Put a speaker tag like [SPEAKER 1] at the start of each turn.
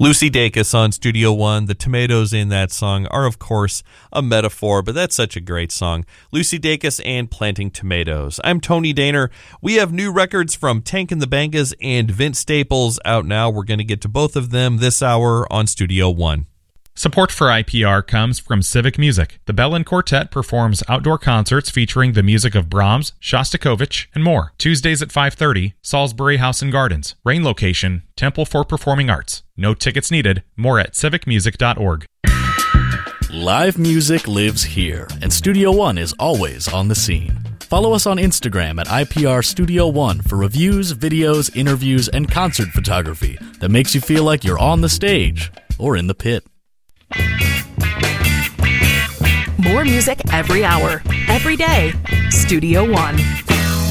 [SPEAKER 1] Lucy Dacus on Studio One. The tomatoes in that song are, of course, a metaphor, but that's such a great song. Lucy Dacus and Planting Tomatoes. I'm Tony Daner. We have new records from Tank and the Bangas and Vince Staples out now. We're going to get to both of them this hour on Studio One.
[SPEAKER 2] Support for IPR comes from Civic Music. The Bellin Quartet performs outdoor concerts featuring the music of Brahms, Shostakovich, and more. Tuesdays at 5:30, Salisbury House and Gardens. Rain location, Temple for Performing Arts. No tickets needed. More at civicmusic.org.
[SPEAKER 3] Live music lives here, and Studio One is always on the scene. Follow us on Instagram at IPR Studio One for reviews, videos, interviews, and concert photography that makes you feel like you're on the stage or in the pit.
[SPEAKER 4] More music every hour, every day. Studio One.